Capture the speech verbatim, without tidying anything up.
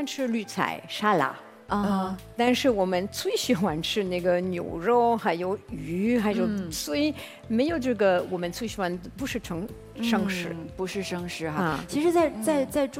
欢吃绿菜沙拉。 啊， 但是我们最喜欢吃那个牛肉，还有鱼，还有、 嗯所以没有这个，我们最喜欢不是成生食。 嗯不是生食哈。 啊其实在，在在中。